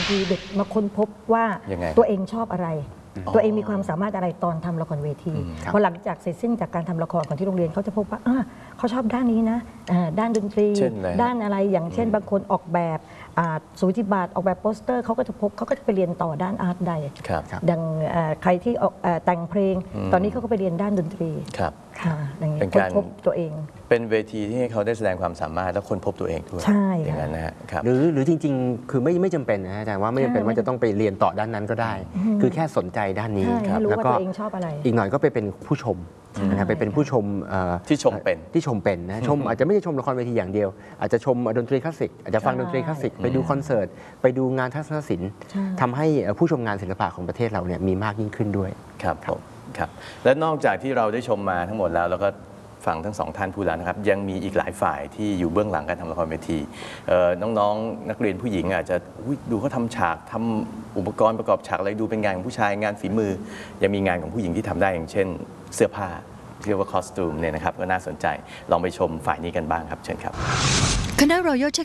ทีเด็กมาค้นพบว่าตัวเองชอบอะไรตัวเองมีความสามารถอะไรตอนทำละครเวทีพอหลังจากเสร็จสิ้นจากการทำละครของที่โรงเรียนเขาจะพบว่าเขาชอบด้านนี้นะด้านดนตรีด้านอะไรอย่างเช่นบางคนออกแบบสูติบัตรออกแบบโปสเตอร์เขาก็จะไปเรียนต่อด้านอาร์ตไดดังใครที่แต่งเพลงตอนนี้เขาก็ไปเรียนด้านดนตรีเป็นการพบตัวเองเป็นเวทีที่ให้เขาได้แสดงความสามารถและค้นพบตัวเองด้วยใช่อย่างนั้นนะครับหรือจริงๆคือไม่จำเป็นนะอาจารย์ว่าไม่จำเป็นว่าจะต้องไปเรียนต่อด้านนั้นก็ได้คือแค่สนใจด้านนี้แล้วก็อีกหน่อยก็ไปเป็นผู้ชมไปเป็นผู้ชมที่ชมเป็นนะชมอาจจะไม่ใช่ชมละครเวทีอย่างเดียวอาจจะชมดนตรีคลาสสิกอาจจะฟังดนตรีคลาสสิกไปดูคอนเสิร์ตไปดูงานทัศนศิลป์ทำให้ผู้ชมงานศิลปะของประเทศเราเนี่ยมีมากยิ่งขึ้นด้วยครับผมครับและนอกจากที่เราได้ชมมาทั้งหมดแล้วก็ฟังทั้งสองท่านพูดแล้วนะครับยังมีอีกหลายฝ่ายที่อยู่เบื้องหลังการทำละครเวทีน้องๆนักเรียนผู้หญิงอาจจะดูเขาทำฉากทำอุปกรณ์ประกอบฉากอะไรดูเป็นงานของผู้ชายงานฝีมือยังมีงานของผู้หญิงที่ทำได้อย่างเช่นเสื้อผ้าเรียกว่าคอสตูมเนี่ยนะครับก็น่าสนใจลองไปชมฝ่ายนี้กันบ้างครับเชิญครับคณะ Royal